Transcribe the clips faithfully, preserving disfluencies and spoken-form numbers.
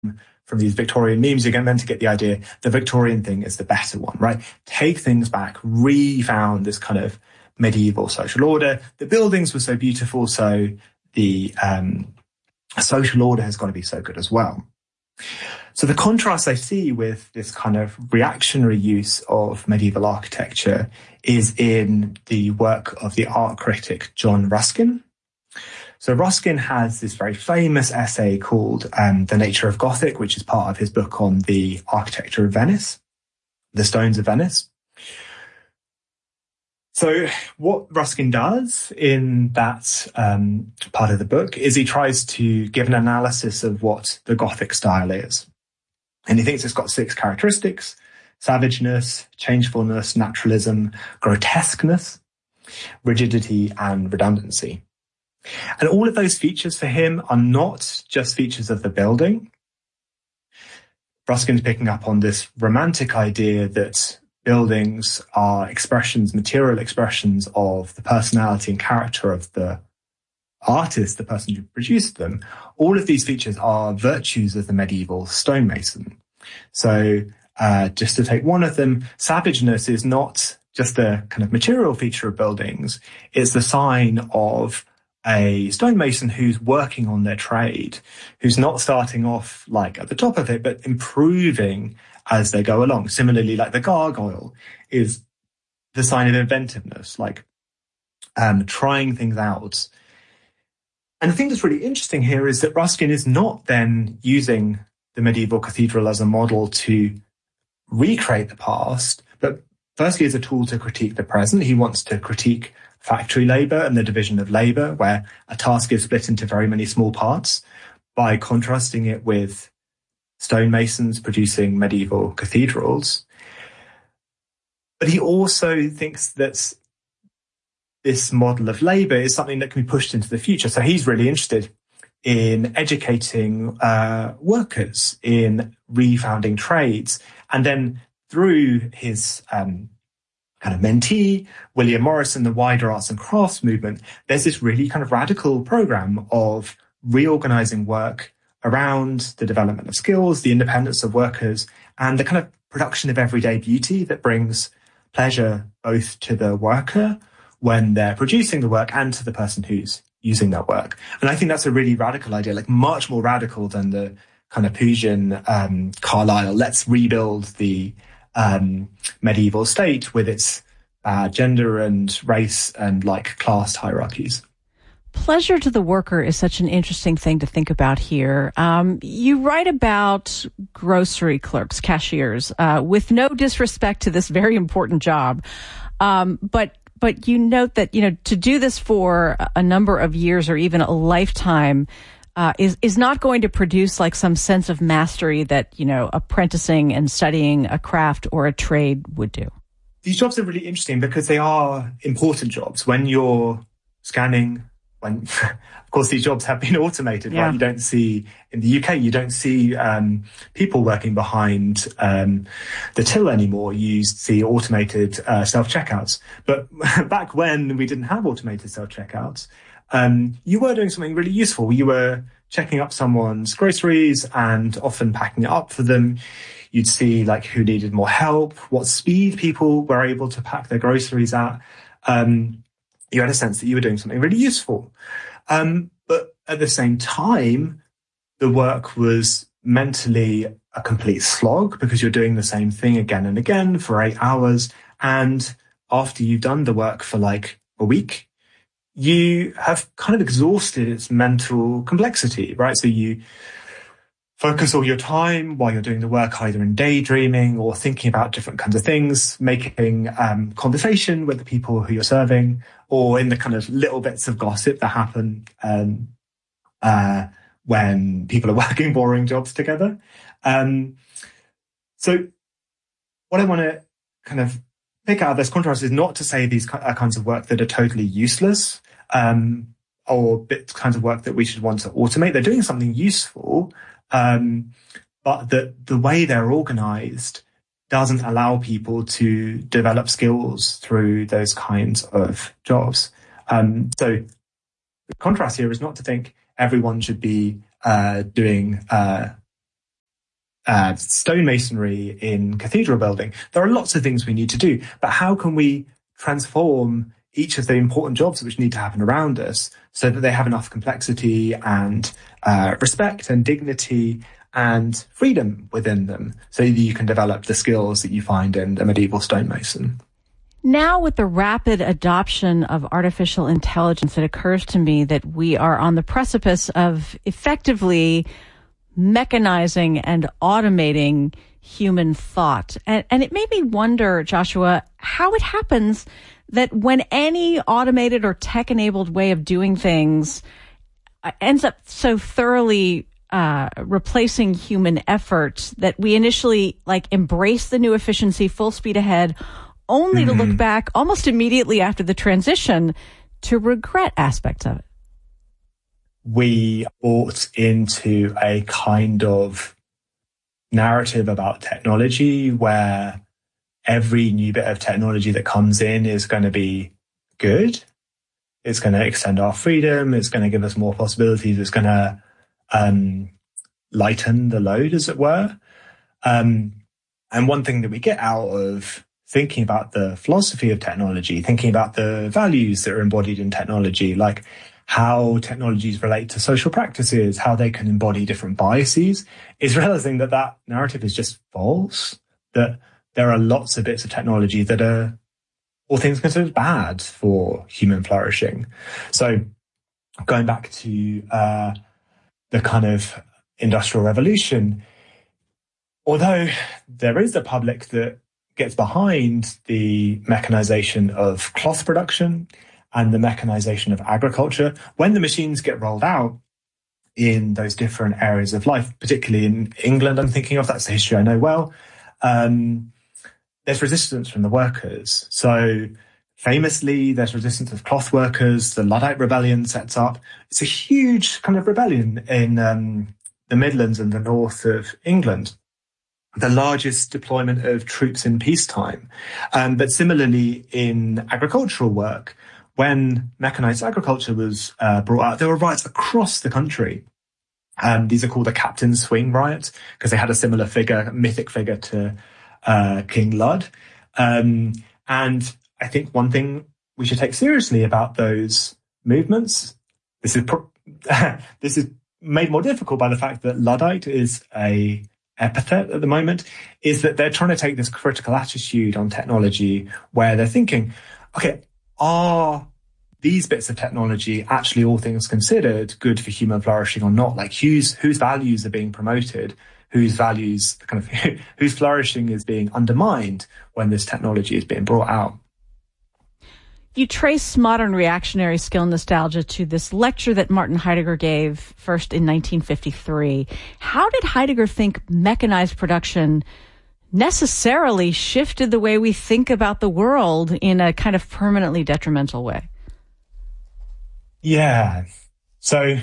from these Victorian memes, you're meant to get the idea the Victorian thing is the better one, right? Take things back, re-found this kind of medieval social order. The buildings were so beautiful, so the um, social order has got to be so good as well. So the contrast I see with this kind of reactionary use of medieval architecture is in the work of the art critic John Ruskin. So Ruskin has this very famous essay called um, The Nature of Gothic, which is part of his book on the architecture of Venice, the stones of Venice. So what Ruskin does in that um, part of the book is he tries to give an analysis of what the Gothic style is. And he thinks it's got six characteristics: savageness, changefulness, naturalism, grotesqueness, rigidity, and redundancy. And all of those features for him are not just features of the building. Ruskin's picking up on this romantic idea that buildings are expressions, material expressions of the personality and character of the artist, the person who produced them. All of these features are virtues of the medieval stonemason. So uh, just to take one of them, savageness is not just a kind of material feature of buildings. It's the sign of a stonemason who's working on their trade, who's not starting off like at the top of it, but improving as they go along. Similarly, like the gargoyle is the sign of inventiveness, like um, trying things out. And the thing that's really interesting here is that Ruskin is not then using the medieval cathedral as a model to recreate the past, but firstly as a tool to critique the present. He wants to critique factory labour and the division of labour, where a task is split into very many small parts, by contrasting it with stonemasons producing medieval cathedrals. But he also thinks that this model of labour is something that can be pushed into the future. So he's really interested in educating uh, workers, in refounding trades, and then through his um, kind of mentee, William Morris, and the wider arts and crafts movement, there's this really kind of radical program of reorganizing work around the development of skills, the independence of workers, and the kind of production of everyday beauty that brings pleasure both to the worker when they're producing the work and to the person who's using that work. And I think that's a really radical idea, like much more radical than the kind of Pugian um, Carlyle, let's rebuild the um, medieval state with its uh, gender and race and like class hierarchies. Pleasure to the worker is such an interesting thing to think about here. Um, you write about grocery clerks, cashiers, uh, with no disrespect to this very important job. Um, but but you note that, you know, to do this for a number of years or even a lifetime uh, is is not going to produce like some sense of mastery that, you know, apprenticing and studying a craft or a trade would do. These jobs are really interesting because they are important jobs. When you're scanning, when, of course, these jobs have been automated, yeah. right? You don't see, in the U K, you don't see um, people working behind um, the till anymore. You see automated uh, self-checkouts. But back when we didn't have automated self-checkouts, um, you were doing something really useful. You were checking up someone's groceries and often packing it up for them. You'd see like who needed more help, what speed people were able to pack their groceries at. Um, you had a sense that you were doing something really useful. Um, but at the same time, the work was mentally a complete slog because you're doing the same thing again and again for eight hours. And after you've done the work for like a week, you have kind of exhausted its mental complexity, right? So you focus all your time while you're doing the work either in daydreaming or thinking about different kinds of things, making um, conversation with the people who you're serving, or in the kind of little bits of gossip that happen um, uh, when people are working boring jobs together. Um, so what I want to kind of pick out of this contrast is not to say these are kinds of work that are totally useless um, or bits kinds of work that we should want to automate. They're doing something useful, Um, but that the way they're organized doesn't allow people to develop skills through those kinds of jobs. Um, so the contrast here is not to think everyone should be uh, doing uh, uh, stonemasonry in cathedral building. There are lots of things we need to do, but how can we transform each of the important jobs which need to happen around us so that they have enough complexity and uh, respect and dignity and freedom within them so that you can develop the skills that you find in a medieval stonemason? Now, with the rapid adoption of artificial intelligence, it occurs to me that we are on the precipice of effectively mechanizing and automating human thought. And, and it made me wonder, Joshua, how it happens that when any automated or tech-enabled way of doing things ends up so thoroughly uh replacing human effort that we initially like embrace the new efficiency full speed ahead, only mm-hmm. to look back almost immediately after the transition to regret aspects of it. We bought into a kind of narrative about technology where every new bit of technology that comes in is going to be good. It's going to extend our freedom. It's going to give us more possibilities. It's going to um, lighten the load, as it were. Um, and one thing that we get out of thinking about the philosophy of technology, thinking about the values that are embodied in technology, like how technologies relate to social practices, how they can embody different biases, is realizing that that narrative is just false, that there are lots of bits of technology that are, all things considered, bad for human flourishing. So going back to uh, the kind of Industrial Revolution, although there is a public that gets behind the mechanization of cloth production and the mechanization of agriculture, when the machines get rolled out in those different areas of life, particularly in England, I'm thinking of, that's the history I know well, um, there's resistance from the workers. So famously, there's resistance of cloth workers. The Luddite Rebellion sets up. It's a huge kind of rebellion in um, the Midlands and the north of England, the largest deployment of troops in peacetime. Um, but similarly, in agricultural work, when mechanized agriculture was uh, brought out, there were riots across the country. Um, these are called the Captain's Swing riots because they had a similar figure, a mythic figure to Uh, King Lud. Um, and I think one thing we should take seriously about those movements, this is pro- this is made more difficult by the fact that Luddite is a epithet at the moment, is that they're trying to take this critical attitude on technology where they're thinking, okay, are these bits of technology actually, all things considered, good for human flourishing or not? Like whose whose values are being promoted? Whose values, kind of, whose flourishing is being undermined when this technology is being brought out? You trace modern reactionary skill nostalgia to this lecture that Martin Heidegger gave first in nineteen fifty-three. How did Heidegger think mechanized production necessarily shifted the way we think about the world in a kind of permanently detrimental way? Yeah. So,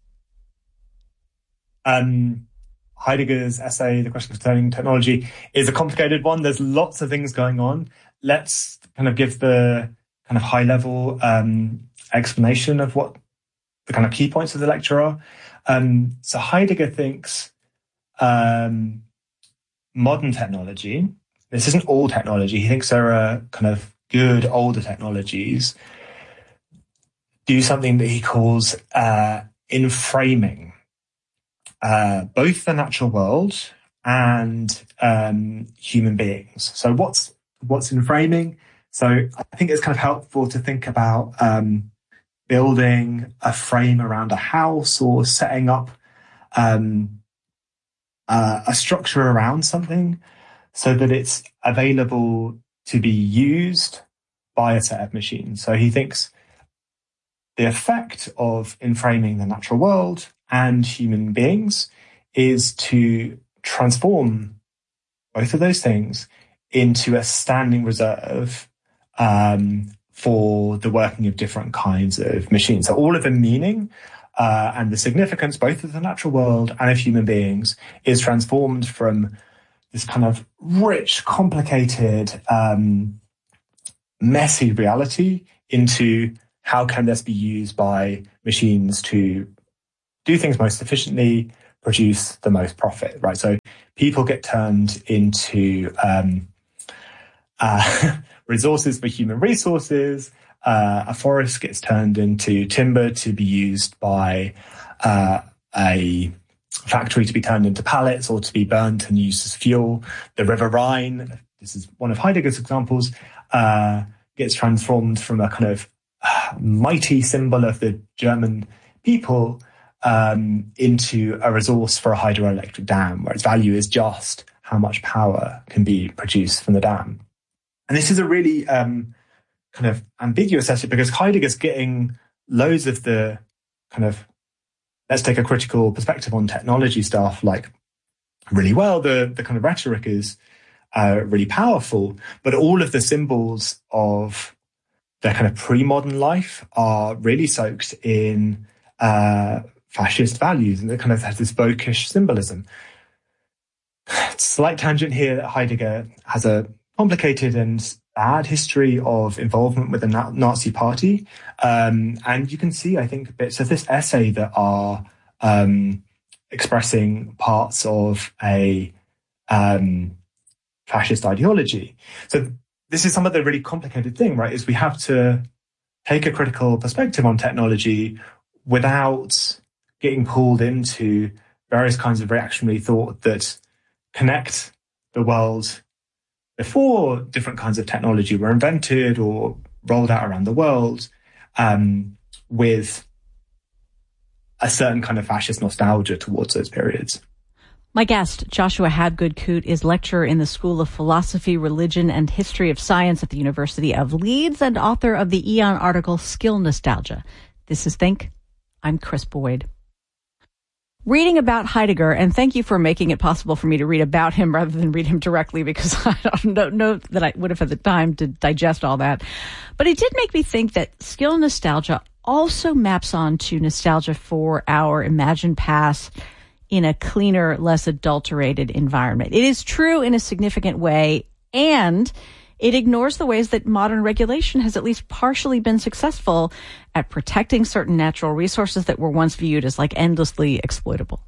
um, Heidegger's essay, The Question Concerning Technology, is a complicated one. There's lots of things going on. Let's kind of give the kind of high-level um, explanation of what the kind of key points of the lecture are. Um, so Heidegger thinks um, modern technology, this isn't all technology, he thinks there are kind of good older technologies, do something that he calls uh, inframing. Uh, both the natural world and um, human beings. So what's what's in framing? So I think it's kind of helpful to think about um, building a frame around a house or setting up um, uh, a structure around something so that it's available to be used by a set of machines. So he thinks the effect of inframing the natural world and human beings is to transform both of those things into a standing reserve um, for the working of different kinds of machines. So all of the meaning uh, and the significance, both of the natural world and of human beings, is transformed from this kind of rich, complicated, um, messy reality into how can this be used by machines to do things most efficiently, produce the most profit, right? So people get turned into um, uh, resources for human resources. Uh, a forest gets turned into timber to be used by uh, a factory to be turned into pallets or to be burnt and used as fuel. The River Rhine, this is one of Heidegger's examples, uh, gets transformed from a kind of uh, mighty symbol of the German people um, into a resource for a hydroelectric dam, where its value is just how much power can be produced from the dam. And this is a really um, kind of ambiguous essay, because Heidegger's getting loads of the kind of, let's take a critical perspective on technology stuff, like really well. The, the kind of rhetoric is uh, really powerful, but all of the symbols of their kind of pre-modern life are really soaked in uh, fascist values, and it kind of has this Völkisch symbolism. Slight tangent here that Heidegger has a complicated and bad history of involvement with the Nazi party. Um, and you can see, I think, bits of this essay that are um, expressing parts of a um, fascist ideology. So this is some of the really complicated thing, right, is we have to take a critical perspective on technology without getting pulled into various kinds of reactionary thought that connect the world before different kinds of technology were invented or rolled out around the world, um, with a certain kind of fascist nostalgia towards those periods. My guest, Joshua Habgood Koot, is lecturer in the School of Philosophy, Religion, and History of Science at the University of Leeds and author of the Aeon article Skill Nostalgia. This is Think. I'm Chris Boyd. Reading about Heidegger, and thank you for making it possible for me to read about him rather than read him directly, because I don't know that I would have had the time to digest all that. But it did make me think that skill nostalgia also maps on to nostalgia for our imagined past in a cleaner, less adulterated environment. It is true in a significant way, and it ignores the ways that modern regulation has at least partially been successful at protecting certain natural resources that were once viewed as like endlessly exploitable.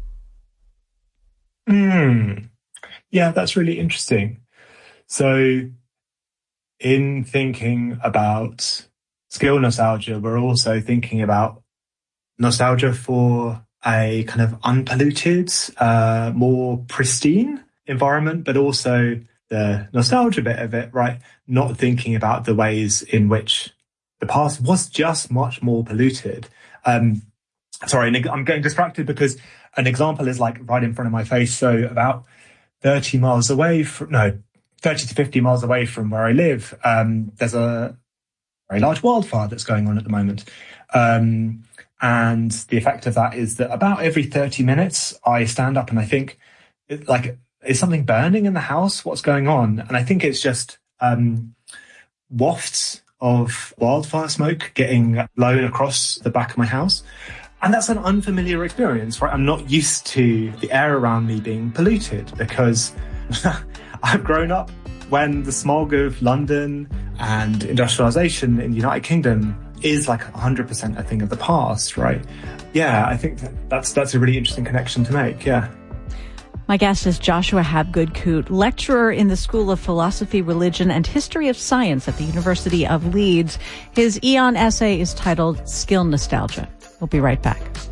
Mm. Yeah, that's really interesting. So in thinking about skill nostalgia, we're also thinking about nostalgia for a kind of unpolluted, uh, more pristine environment, but also the nostalgia bit of it, right? Not thinking about the ways in which the past was just much more polluted. Um, sorry, I'm getting distracted because an example is like right in front of my face. So about thirty miles away from, no, thirty to fifty miles away from where I live, um, there's a very large wildfire that's going on at the moment. Um, and the effect of that is that about every thirty minutes, I stand up and I think, like, is something burning in the house? What's going on? And I think it's just um, wafts of wildfire smoke getting blown across the back of my house. And that's an unfamiliar experience, right? I'm not used to the air around me being polluted because I've grown up when the smog of London and industrialization in the United Kingdom is like one hundred percent a thing of the past, right? Yeah, I think that that's, that's a really interesting connection to make, yeah. My guest is Joshua Habgood Koot, lecturer in the School of Philosophy, Religion, and History of Science at the University of Leeds. His Aeon essay is titled Skill Nostalgia. We'll be right back.